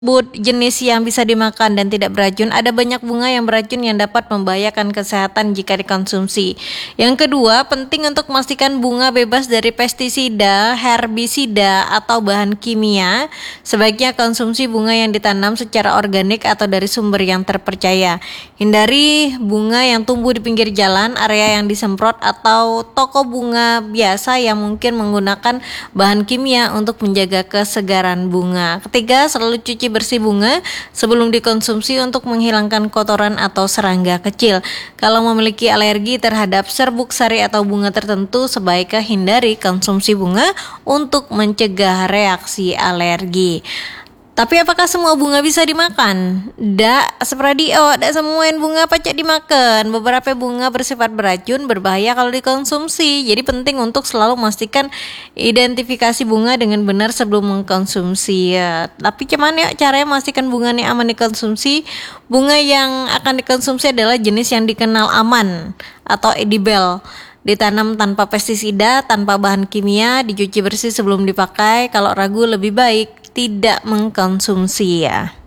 jenis yang bisa dimakan dan tidak beracun. Ada banyak bunga yang beracun yang dapat membahayakan kesehatan jika dikonsumsi. Yang kedua, penting untuk memastikan bunga bebas dari pestisida, herbisida, atau bahan kimia. Sebaiknya konsumsi bunga yang ditanam secara organik atau dari sumber yang terpercaya. Hindari bunga yang tumbuh di pinggir jalan, area yang disemprot, atau toko bunga biasa yang mungkin menggunakan bahan kimia untuk menjaga kesegaran bunga. Ketiga, selalu cuci bersih bunga sebelum dikonsumsi untuk menghilangkan kotoran atau serangga kecil. Kalau memiliki alergi terhadap serbuk sari atau bunga tertentu, sebaiknya hindari konsumsi bunga untuk mencegah reaksi alergi. Tapi apakah semua bunga bisa dimakan? Dak, sepradio, dak semua bunga pacak dimakan. Beberapa bunga bersifat beracun, berbahaya kalau dikonsumsi. Jadi penting untuk selalu memastikan identifikasi bunga dengan benar sebelum mengkonsumsi. Ya. Tapi gimana ya caranya memastikan bunga ini aman dikonsumsi? Bunga yang akan dikonsumsi adalah jenis yang dikenal aman atau edible. Ditanam tanpa pestisida, tanpa bahan kimia, dicuci bersih sebelum dipakai. Kalau ragu lebih baik tidak mengkonsumsi ya.